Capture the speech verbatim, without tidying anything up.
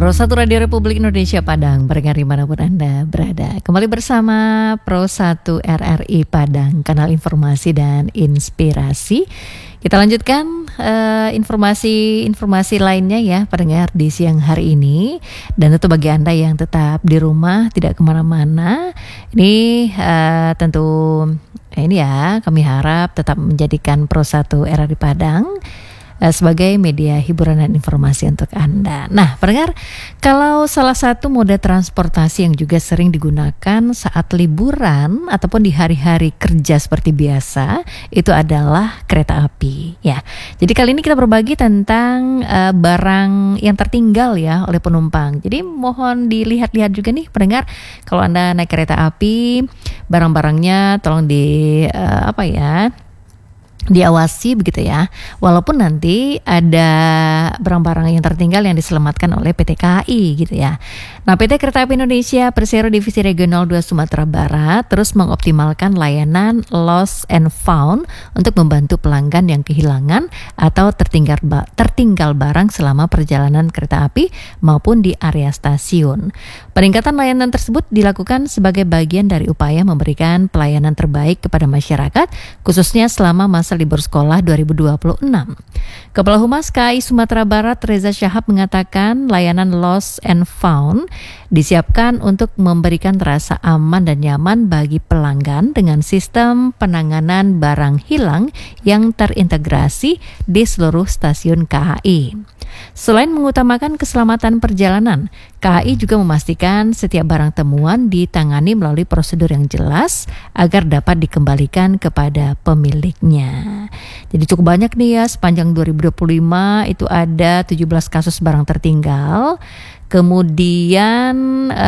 Pro satu Radio Republik Indonesia Padang, pendengar dimanapun Anda berada. Kembali bersama Pro satu R R I Padang, kanal informasi dan inspirasi. Kita lanjutkan uh, informasi-informasi lainnya ya pendengar di siang hari ini. Dan tentu bagi Anda yang tetap di rumah, tidak kemana-mana, ini uh, tentu ini ya kami harap tetap menjadikan Pro satu R R I Padang sebagai media hiburan dan informasi untuk Anda. Nah, pendengar, kalau salah satu moda transportasi yang juga sering digunakan saat liburan ataupun di hari-hari kerja seperti biasa, itu adalah kereta api. Ya, jadi kali ini kita berbagi tentang uh, barang yang tertinggal ya oleh penumpang. Jadi mohon dilihat-lihat juga nih, pendengar, kalau Anda naik kereta api, barang-barangnya tolong di uh, apa ya? diawasi begitu ya, walaupun nanti ada barang-barang yang tertinggal yang diselamatkan oleh P T K A I gitu ya. Nah, P T Kereta Api Indonesia Persero Divisi Regional dua Sumatera Barat terus mengoptimalkan layanan lost and found untuk membantu pelanggan yang kehilangan atau tertinggal tertinggal barang selama perjalanan kereta api maupun di area stasiun. Peningkatan layanan tersebut dilakukan sebagai bagian dari upaya memberikan pelayanan terbaik kepada masyarakat, khususnya selama masa libur sekolah dua ribu dua puluh enam. Kepala Humas K A I Sumatera Barat Reza Syahab mengatakan layanan lost and found disiapkan untuk memberikan rasa aman dan nyaman bagi pelanggan dengan sistem penanganan barang hilang yang terintegrasi di seluruh stasiun K A I. Selain mengutamakan keselamatan perjalanan, K A I juga memastikan setiap barang temuan ditangani melalui prosedur yang jelas agar dapat dikembalikan kepada pemiliknya. Jadi cukup banyak nih ya, sepanjang dua ribu dua puluh lima itu ada tujuh belas kasus barang tertinggal. Kemudian